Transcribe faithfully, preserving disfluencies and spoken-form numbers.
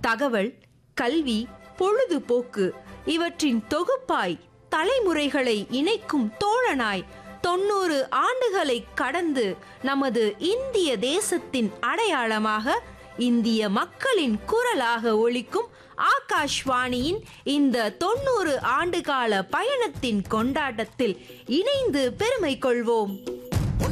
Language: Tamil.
தகவல், கல்வி, பொழுதுபோக்கு இவற்றின் தொகுப்பாய் தலைமுறைகளை இணைக்கும் தோழனாய் தொண்ணூறு ஆண்டுகளை கடந்து நமது இந்திய தேசத்தின் அடையாளமாக இந்திய மக்களின் குரலாக ஒலிக்கும் ஆகாஷ்வாணியின் இந்த தொண்ணூறு ஆண்டுகால பயணத்தின் கொண்டாட்டத்தில் இணைந்து பெருமை கொள்வோம்.